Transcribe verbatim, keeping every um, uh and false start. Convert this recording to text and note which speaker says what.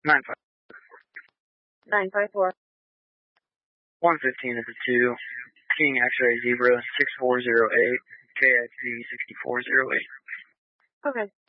Speaker 1: Nine five.
Speaker 2: Nine five four.
Speaker 1: One fifteen is a two. King X-ray zebra six four zero eight. K X Z sixty four zero eight.
Speaker 2: Okay.